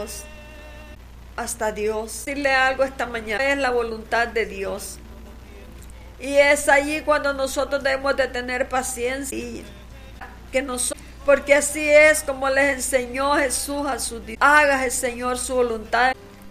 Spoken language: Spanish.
Dios, hasta Dios. Decirle algo esta mañana, es la voluntad de Dios. Y es allí cuando nosotros debemos de tener paciencia y que nosotros, porque así es como les enseñó Jesús a sus discípulos. Haga el Señor su voluntad.